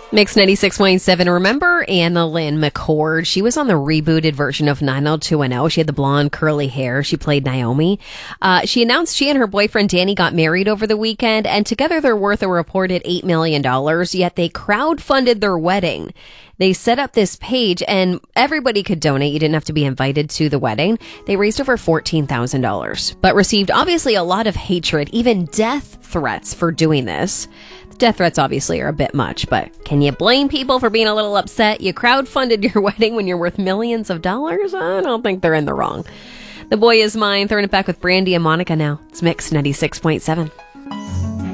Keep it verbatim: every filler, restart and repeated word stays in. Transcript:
Mix ninety-six point seven. Remember Annalyn McCord? She was on the rebooted version of nine oh two one oh. She had the blonde curly hair. She played Naomi. Uh, she announced she and her boyfriend Danny got married over the weekend, and together they're worth a reported eight million dollars, yet they crowdfunded their wedding. They set up this page and everybody could donate. You didn't have to be invited to the wedding. They raised over fourteen thousand dollars, but received obviously a lot of hatred, even death threats for doing this. Death threats obviously are a bit much, but can you blame people for being a little upset? You crowdfunded your wedding when you're worth millions of dollars? I don't think they're in the wrong. The Boy Is Mine, throwing it back with Brandy and Monica now. It's Mix ninety-six point seven.